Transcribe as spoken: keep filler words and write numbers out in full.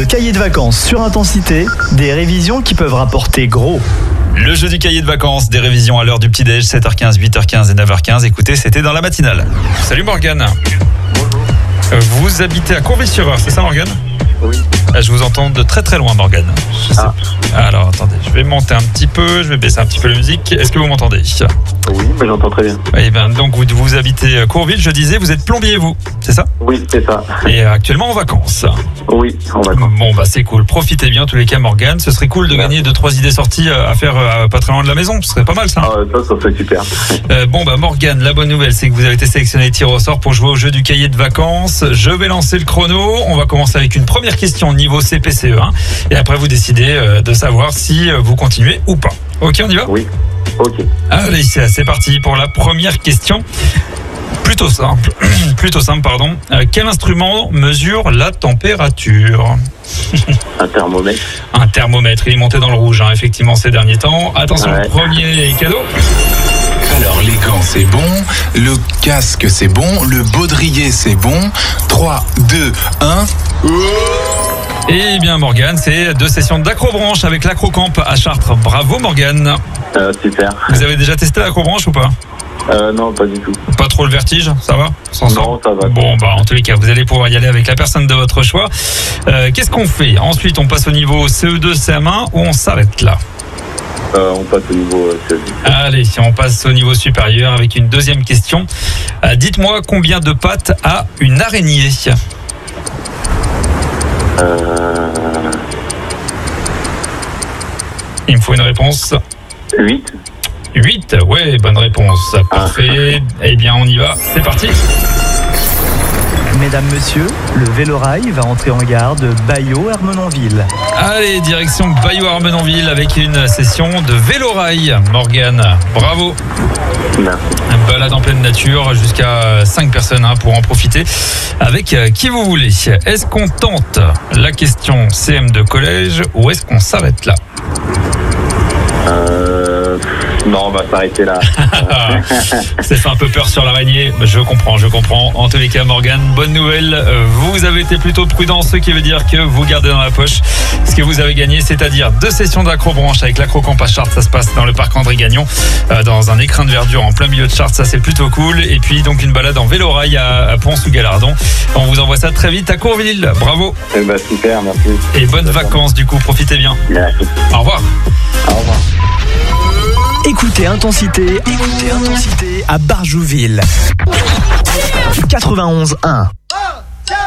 cahier de vacances sur Intensité, des révisions qui peuvent rapporter gros. Le jeu du cahier de vacances, des révisions à l'heure du petit-déj, sept heures quinze, huit heures quinze et neuf heures quinze. Écoutez, c'était dans la matinale. Salut Morgane. Bonjour. Vous habitez à Courville-sur-Eure, c'est ça Morgane ? Oui. Je vous entends de très très loin Morgane. Je sais Ah. pas. Alors attendez, je vais monter un petit peu, je vais baisser un petit peu la musique. Est-ce que vous m'entendez ? Oui, mais j'entends très bien. Eh ben, donc vous, vous habitez à Courville, je disais, vous êtes plombier vous, c'est ça ? Oui, c'est ça. Et actuellement en vacances. Oui, on va. Bon bah c'est cool, profitez bien en tous les cas Morgane. Ce serait cool de gagner deux trois idées sorties à faire euh, pas très loin de la maison, ce serait pas mal ça. Ah, ça, ça fait super. Euh, bon bah Morgane, la bonne nouvelle c'est que vous avez été sélectionné tir au sort pour jouer au jeu du cahier de vacances. Je vais lancer le chrono, on va commencer avec une première question niveau C P C E un et après vous décidez euh, de savoir si euh, vous continuez ou pas. Ok, on y va ? Oui. Ok. Allez, c'est, c'est parti pour la première question. Plutôt simple, plutôt simple pardon. Euh, quel instrument mesure la température ? Un thermomètre. Un thermomètre, il est monté dans le rouge hein, effectivement ces derniers temps. Attention, Ouais. premier cadeau. Alors les gants c'est bon, le casque c'est bon, le baudrier c'est bon. trois, deux, un. Eh bien Morgane, c'est deux sessions d'acrobranche avec l'acrocamp à Chartres. Bravo Morgane. Euh, super. Vous avez déjà testé l'acrobranche ou pas ? Euh, non, pas du tout. Pas trop le vertige, ça va ? Sans Non, ça va. Bon bah en tous les cas, vous allez pouvoir y aller avec la personne de votre choix. Euh, qu'est-ce qu'on fait ? Ensuite, on passe au niveau C E deux, C M un ou on s'arrête là ? Euh, on passe au niveau euh, C E deux. Allez, si on passe au niveau supérieur avec une deuxième question. Euh, dites-moi combien de pattes a une araignée ? Euh, Il me faut une réponse. huit. huit, ouais, bonne réponse. Parfait. Eh bien, on y va. C'est parti. Mesdames, Messieurs, le Vélorail va entrer en gare de Baillot-Hermenonville. Allez, direction Baillot-Hermenonville avec une session de vélorail. Morgane, bravo. Merci. Balade en pleine nature, jusqu'à cinq personnes hein, pour en profiter avec euh, qui vous voulez. Est-ce qu'on tente la question C M de collège ou est-ce qu'on s'arrête là ? Euh, non, on va s'arrêter là. Ça fait un peu peur sur l'araignée. Je comprends, je comprends. En tous les cas, Morgane, bonne nouvelle. euh, Vous avez été plutôt prudent, ce qui veut dire que vous gardez dans la poche ce que vous avez gagné, c'est-à-dire deux sessions d'acrobranche avec l'acrocamp à Chartres. Ça se passe dans le parc André Gagnon, euh, dans un écrin de verdure en plein milieu de Chartres. Ça, c'est plutôt cool. Et puis, donc, une balade en vélorail à, à Pont-sous-Galardon. On vous envoie ça très vite à Courville. Bravo. Eh ben, super, merci. Et bonnes vacances, du coup. Profitez bien. Merci. Au revoir. Au revoir. Écoutez Intensité, écoutez Intensité à Barjouville. quatre-vingt-onze un.